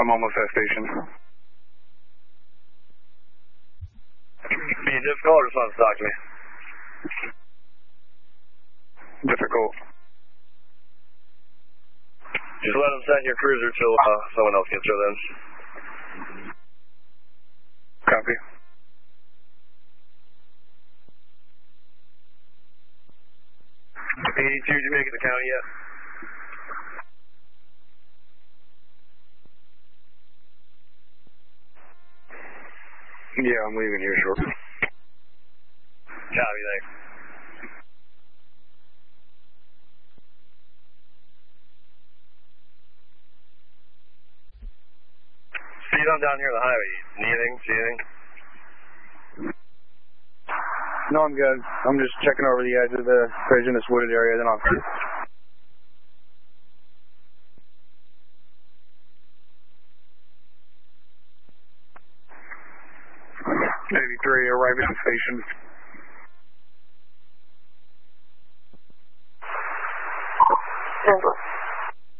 I'm almost at station. Be difficult or just want to talk to me? Difficult. Just let them send your cruiser till someone else gets her then. Copy. 82, did you make it to the county yet? Yeah, I'm leaving here shortly. Copy, thanks. Speed on down here on the highway. Need anything? See anything? No, I'm good. I'm just checking over the edge of the bridge in this wooded area, then I'll... 83, arriving at station. Central.